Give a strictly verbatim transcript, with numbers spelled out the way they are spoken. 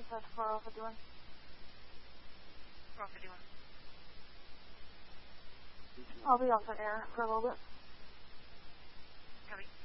That's four oh fifty-one. four oh fifty-one. I'll be off the air for a little bit. Copy.